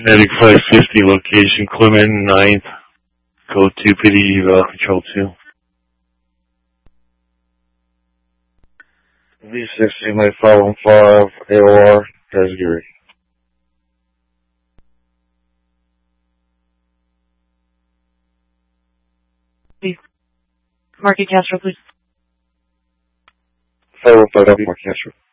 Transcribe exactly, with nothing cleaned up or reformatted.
Kinetic five fifty, location Clement ninth, code two P D, eval control two. V sixty, my five one five, A O R, that's Gary. Marky Castro, please. five one five, Marky Castro.